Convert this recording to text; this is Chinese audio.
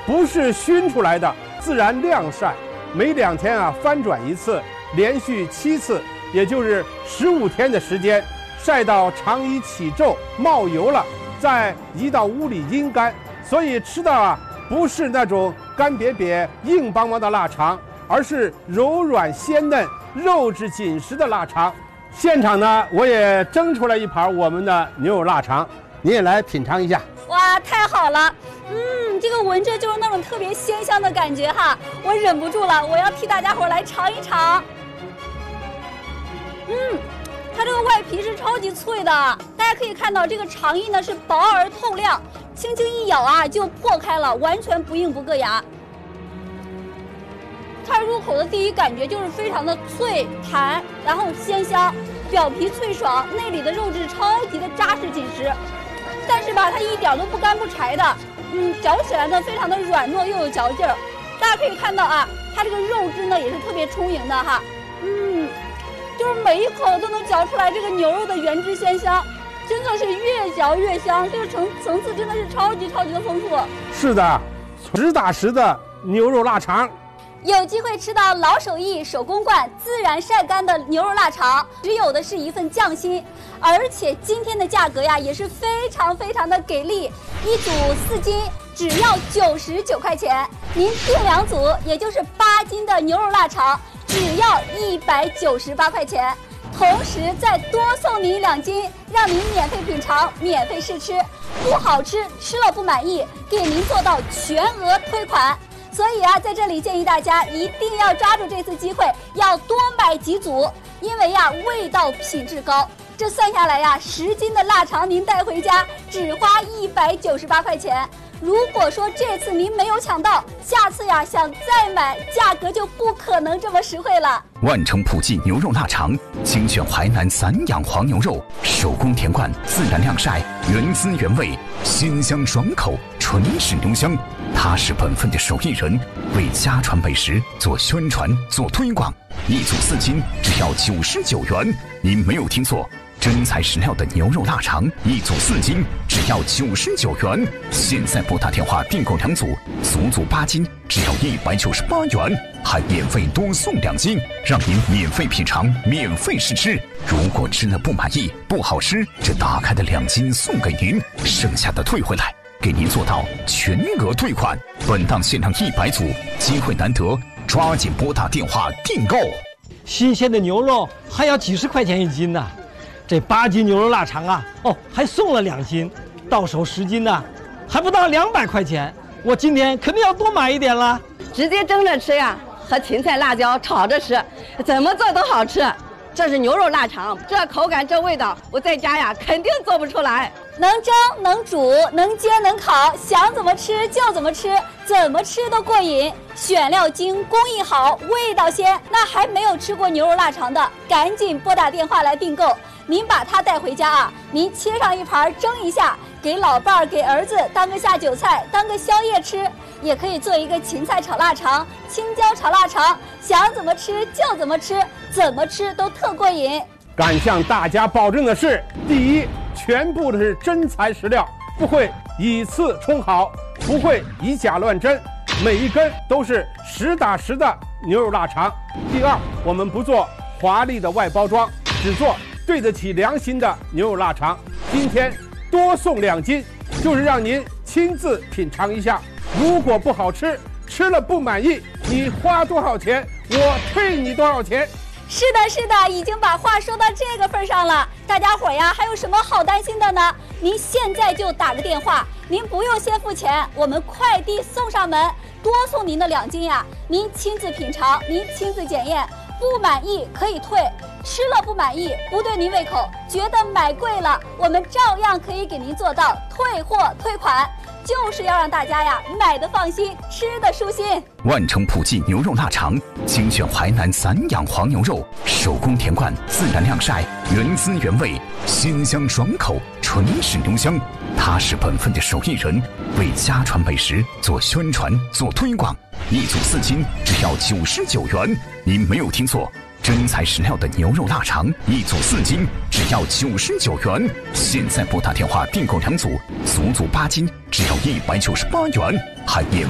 不是熏出来的，自然晾晒，每2天翻转一次，连续7次，也就是15天的时间，晒到肠衣起皱冒油了，再移到屋里阴干。所以吃的不是那种干瘪瘪硬邦邦的腊肠，而是柔软鲜嫩肉质紧实的腊肠。现场呢，我也蒸出来一盘我们的牛肉腊肠，你也来品尝一下。 哇，太好了！这个闻着就是那种特别鲜香的感觉哈，我忍不住了，我要替大家伙来尝一尝。它这个外皮是超级脆的，大家可以看到这个肠衣呢是薄而透亮，轻轻一咬就破开了，完全不硬不硌牙。它入口的第一感觉就是非常的脆弹，然后鲜香，表皮脆爽，内里的肉质超级的扎实紧实。但是吧，它一点都不干不柴的，嚼起来呢非常的软糯又有嚼劲儿。大家可以看到它这个肉质呢也是特别充盈的哈，就是每一口都能嚼出来这个牛肉的原汁鲜香，真的是越嚼越香，这个层次真的是超级的丰富。 是的，实打实的牛肉腊肠。 有机会吃到老手艺手工灌自然晒干的牛肉腊肠，只有的是一份匠心，而且今天的价格也是非常的给力，一组4斤只要99块钱，您订2组，也就是8斤的牛肉腊肠，只要198块钱，同时再多送您2斤，让您免费品尝、免费试吃，不好吃吃了不满意，给您做到全额退款。所以在这里建议大家一定要抓住这次机会，要多买几组，因为味道品质高。这算下来10斤的腊肠您带回家只花198块钱。如果说这次您没有抢到，下次想再买，价格就不可能这么实惠了。 万城普济牛肉腊肠，精选淮南散养黄牛肉，手工田灌，自然晾晒，原汁原味，鲜香爽口，纯是牛香。他是本分的手艺人，为家传美食做宣传做推广。一组4斤只要99元，您没有听错，真材实料的牛肉腊肠，一组4斤只要99元。现在拨打电话订购2组，足足8斤只要198元，还免费多送2斤，让您免费品尝，免费试吃。如果吃了不满意不好吃，这打开的2斤送给您，剩下的退回来，给您做到全额退款。本档限量100组，机会难得，抓紧拨打电话订购。 新鲜的牛肉还要几十块钱1斤呢，这8斤牛肉腊肠还送了2斤，到手10斤呢，还不到200块钱。我今天肯定要多买一点了。 直接蒸着吃和芹菜辣椒炒着吃，怎么做都好吃。这是牛肉腊肠，这口感这味道，我在家肯定做不出来。 能蒸能煮能煎能烤，想怎么吃就怎么吃，怎么吃都过瘾。选料精，工艺好，味道鲜。那还没有吃过牛肉腊肠的，赶紧拨打电话来订购。您把它带回家您切上一盘蒸一下，给老伴儿给儿子当个下酒菜，当个宵夜吃。也可以做一个芹菜炒腊肠、青椒炒腊肠，想怎么吃就怎么吃，怎么吃都特过瘾。 敢向大家保证的是，第一，全部的是真材实料，不会以次充好，不会以假乱真，每一根都是实打实的牛肉腊肠。第二，我们不做华丽的外包装，只做对得起良心的牛肉腊肠。今天多送2斤，就是让您亲自品尝一下。如果不好吃，吃了不满意，你花多少钱，我退你多少钱。 是的，已经把话说到这个份上了。大家伙还有什么好担心的呢？您现在就打个电话，您不用先付钱，我们快递送上门，多送您的2斤您亲自品尝，您亲自检验，不满意可以退，吃了不满意不对您胃口，觉得买贵了，我们照样可以给您做到退货退款。就是要让大家买的放心，吃的舒心。 万城普济牛肉腊肠，精选淮南散养黄牛肉，手工田灌，自然晾晒，原汁原味，鲜香爽口，纯是牛香。他是本分的手艺人，为家传美食做宣传做推广。一组4斤只要99元，您没有听错，真材实料的牛肉腊肠，一组4斤只要99元。现在拨打电话订购2组，足足8斤只要198元，还免